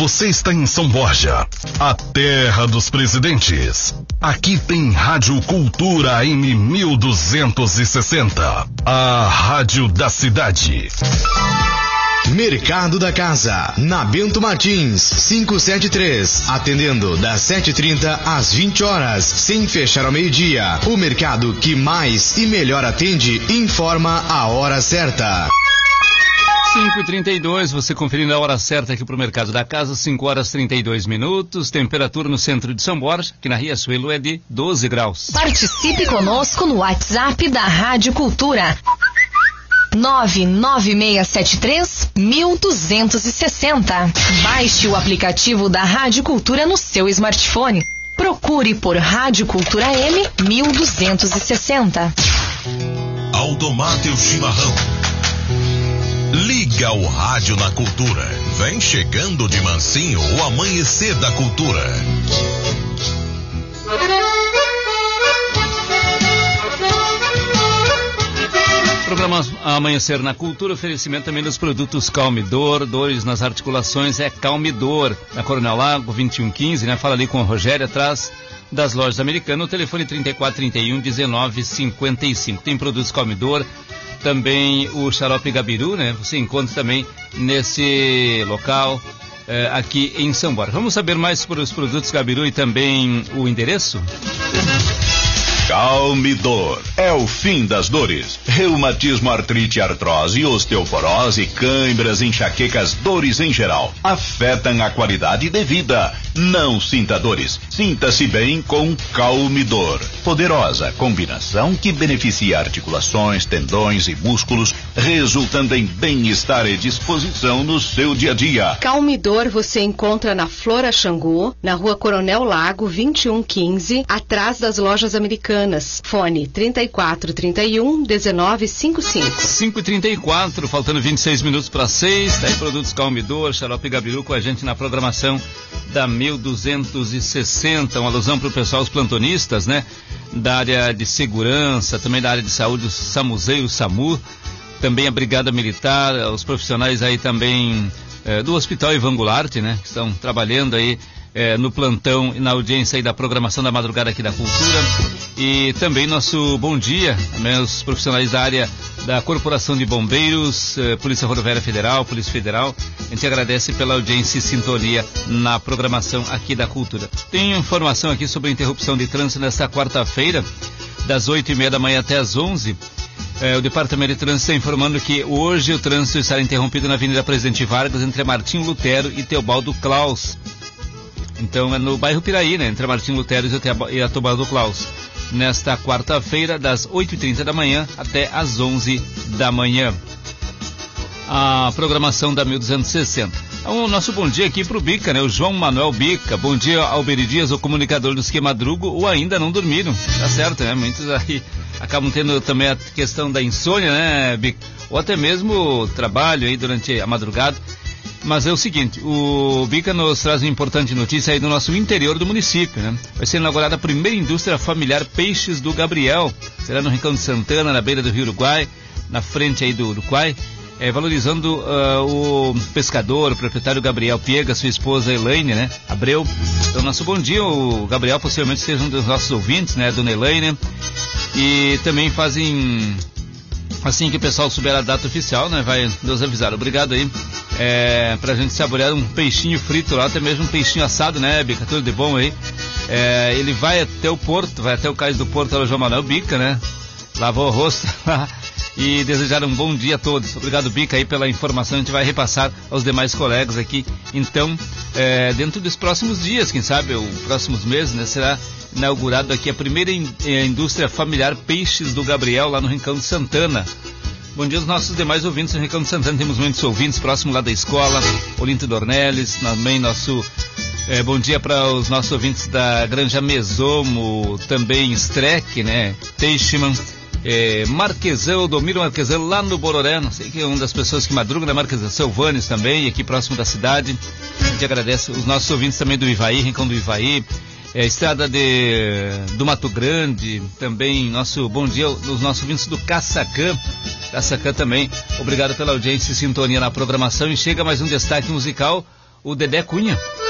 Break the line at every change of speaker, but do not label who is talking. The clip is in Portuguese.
Você está em São Borja, a terra dos presidentes. Aqui tem Rádio Cultura AM 1260, a rádio da cidade.
Mercado da Casa, na Bento Martins, 573, atendendo das 7h30 às 20 horas, sem fechar ao meio-dia. O mercado que mais e melhor atende informa a hora certa.
5h32, você conferindo a hora certa aqui para o Mercado da Casa, 5h32, temperatura no centro de São Borja, aqui na Riachuelo é de 12 graus.
Participe conosco no WhatsApp da Rádio Cultura. 99673-1260. Baixe o aplicativo da Rádio Cultura no seu smartphone. Procure por Rádio Cultura M 1260.
Automate Chimarrão. Liga o rádio na cultura. Vem chegando de mansinho o amanhecer da cultura.
Programa Amanhecer na Cultura, oferecimento também dos produtos Calmidor, dores nas articulações é Calmidor, na Coronel Lago 2115, né? Fala ali com o Rogério, atrás das lojas Americanas, o telefone 3431-1955. Tem produtos Calmidor, também o xarope Gabiru, né? Você encontra também nesse local aqui em São Borja. Vamos saber mais sobre os produtos Gabiru e também o endereço?
Calmidor é o fim das dores. Reumatismo, artrite, artrose, osteoporose, câimbras, enxaquecas, dores em geral. Afetam a qualidade de vida. Não sinta dores. Sinta-se bem com Calmidor. Poderosa combinação que beneficia articulações, tendões e músculos, resultando em bem-estar e disposição no seu dia a dia.
Calmidor você encontra na Flora Xangu, na Rua Coronel Lago 2115, atrás das lojas Americanas. Fone 3431-1955.
5h34, faltando 26 minutos para 6. Daí produtos Calmidor, xarope Gabiru com a gente na programação da 1260. Uma alusão para o pessoal, os plantonistas, né? Da área de segurança, também da área de saúde, o SAMUSEI, o SAMU. Também a Brigada Militar, os profissionais aí também do Hospital Ivan Goulart, né? Que estão trabalhando aí no plantão e na audiência aí da programação da madrugada aqui da Cultura. E também nosso bom dia, também os profissionais da área da Corporação de Bombeiros, Polícia Rodoviária Federal, Polícia Federal. A gente agradece pela audiência e sintonia na programação aqui da Cultura. Tem informação aqui sobre a interrupção de trânsito nesta quarta-feira, das 8h30 da manhã até as 11h. O Departamento de Trânsito está informando que hoje o trânsito estará interrompido na Avenida Presidente Vargas, entre Martim Lutero e Teobaldo Klaus. Então é no bairro Piraí, né? Entre Martim Lutero e a Teobaldo Klaus. Nesta quarta-feira, das 8h30 da manhã até as 11 da manhã. A programação da 1260. Então, o nosso bom dia aqui para o Bica, né? O João Manuel Bica. Bom dia, Alberi Dias, o comunicador dos que madrugam ou ainda não dormiram. Tá certo, né? Muitos aí acabam tendo também a questão da insônia, né, Bica? Ou até mesmo trabalho aí durante a madrugada. Mas é o seguinte, o Bica nos traz uma importante notícia aí do nosso interior do município, né? Vai ser inaugurada a primeira indústria familiar Peixes do Gabriel. Será no Rincão de Santana, na beira do Rio Uruguai, na frente aí do Uruguai, valorizando o pescador, o proprietário Gabriel Piega, sua esposa Elaine, né? Abreu. Então, nosso bom dia, o Gabriel possivelmente seja um dos nossos ouvintes, né? Dona Elaine. E também fazem... Assim que o pessoal souber a data oficial, né, vai nos avisar. Obrigado aí, pra gente saborear um peixinho frito lá, até mesmo um peixinho assado, né, Bica? Tudo de bom aí. Ele vai até o porto, vai até o cais do porto, lá o João Manuel Bica, né? Lavou o rosto lá e desejar um bom dia a todos. Obrigado, Bica, aí pela informação. A gente vai repassar aos demais colegas aqui. Então, dentro dos próximos dias, quem sabe, ou próximos meses, né, será inaugurado aqui a primeira indústria familiar Peixes do Gabriel, lá no Rincão de Santana. Bom dia aos nossos demais ouvintes no Rincão de Santana. Temos muitos ouvintes próximo lá da escola, Olinto Dornelles, também nosso bom dia para os nossos ouvintes da Granja Mesomo, também Streck, né, Teichmann, Marquesão, Domiro Marquesão, lá no Bororé. Não sei que é uma das pessoas que madrugam na Marquesão, Silvanes também, aqui próximo da cidade. A gente agradece os nossos ouvintes também do Ivaí, Rincão do Ivaí, estrada do Mato Grande, também nosso bom dia aos nossos ouvintes do Caçacã também. Obrigado pela audiência e sintonia na programação. E chega mais um destaque musical, o Dedé Cunha.